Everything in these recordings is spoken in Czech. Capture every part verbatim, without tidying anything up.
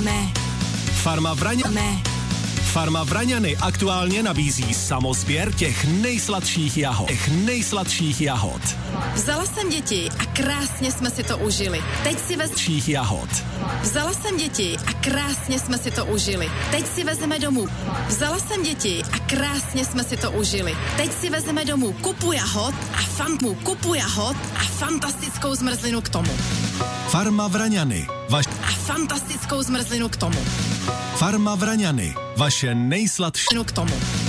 Ne. Farma Vraňany. Ne. Farma Vraňany aktuálně nabízí samosběr těch nejsladších jahod. Těch nejsladších jahod. Vzala jsem děti a krásně jsme si to užili. Teď si vezme... Čích jahod. Vzala jsem děti a krásně jsme si to užili. Teď si vezmeme domů. Vzala jsem děti a krásně jsme si to užili. Teď si vezmeme domů kupu jahod a fantu kupu jahod a fantastickou zmrzlinu k tomu. Farma Vraňany. Vaš... A fantastickou zmrzlinu k tomu. Farma Vraňany. Vaše nejsladší... K tomu.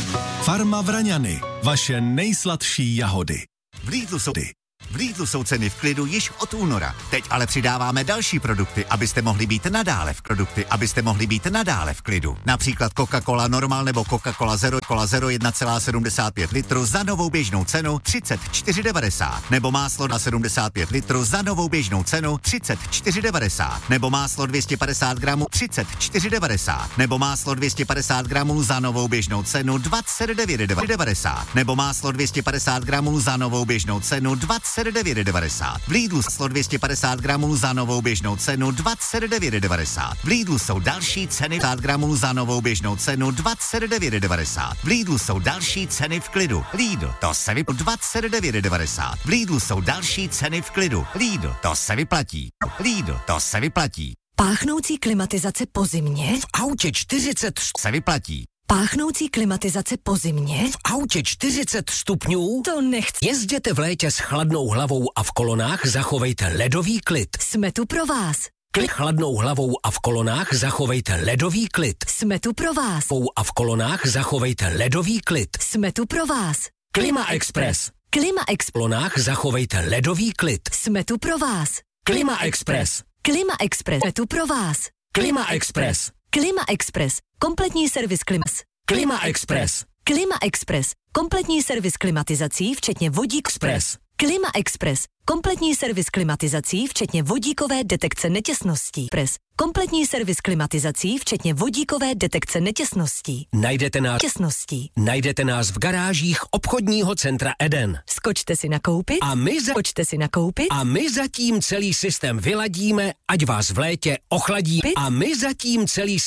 Farma Vraňany. Vaše nejsladší jahody. V Lidlu jsou V Lidlu jsou ceny v klidu již od února. Teď ale přidáváme další produkty, abyste mohli být nadále v produkty, abyste mohli být nadále v klidu. Například Coca-Cola Normal nebo Coca-Cola Zero, Cola Zero jedna celá sedmdesát pět litru za novou běžnou cenu třicet čtyři devadesát. Nebo máslo na sedmdesát pět litru za novou běžnou cenu třicet čtyři devadesát. Nebo máslo dvě stě padesát gramů třicet čtyři devadesát. Nebo máslo dvě stě padesát gramů za novou běžnou cenu dvacet devět devadesát. Nebo máslo dvě stě padesát gramů za novou běžnou cenu dvacet devět devadesát. V Lidlu máslo dvě stě padesát gramů za novou běžnou cenu dvacet devět devadesát. V Lidlu jsou další ceny padesát gramů za novou běžnou cenu dvacet devět devadesát. V Lidlu jsou další ceny v klidu. Lidl, to se vyplatí. dvacet devět devadesát. V Lidlu jsou další ceny v klidu. Lidl, to se vyplatí. Lidl, to se vyplatí. Páchnoucí klimatizace po zimě? V autě čtyřicet se vyplatí. Páchnoucí klimatizace po zimě? V autě čtyřicet stupňů? To nechci. Jezděte v létě s chladnou hlavou a v kolonách zachovejte ledový klid. Jsme tu pro vás. Klid chladnou hlavou a v kolonách zachovejte ledový klid. Jsme tu pro vás. A v kolonách zachovejte ledový klid. Jsme tu pro vás. Klima Express. Klima Express. V kolonách zachovejte ledový klid. Jsme tu pro vás. Klima Express. Klima Express. Jsme tu pro vás. Klima Express. Klima Express. Kompletní servis klimas. Klima Express. Klima Express. Kompletní servis klimatizací, včetně vodík. Express. Klima Express. Kompletní servis klimatizací, včetně vodíkové detekce netěsností. Press. Kompletní servis klimatizací, včetně vodíkové detekce netěsností. Najdete nás, Těsností. najdete nás v garážích obchodního centra Eden. Skočte si nakoupit. A my, za, Skočte si nakoupit. a my zatím celý systém vyladíme, ať vás v létě ochladí. A my zatím celý